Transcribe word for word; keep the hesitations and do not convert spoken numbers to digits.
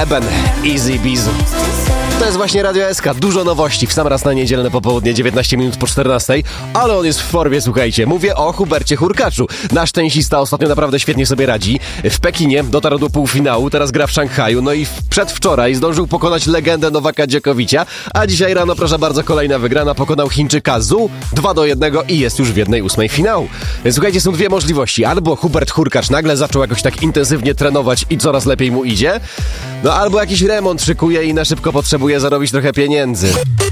Eben, Easy Beezu. To jest właśnie Radio S K. Dużo nowości w sam raz na niedzielne popołudnie, dziewiętnaście minut po czternastej, ale on jest w formie, słuchajcie. Mówię o Hubercie Hurkaczu. Nasz tenisista ostatnio naprawdę świetnie sobie radzi. W Pekinie dotarł do półfinału, teraz gra w Szanghaju, no i przedwczoraj zdążył pokonać legendę Nowaka Djokovicia, a dzisiaj rano, proszę bardzo, kolejna wygrana, pokonał Chińczyka Zhu dwa do jednego i jest już w jednej ósmej finału. Słuchajcie, są dwie możliwości. Albo Hubert Hurkacz nagle zaczął jakoś tak intensywnie trenować i coraz lepiej mu idzie, no albo jakiś remont szykuje i na szybko potrzebuje zarobić trochę pieniędzy.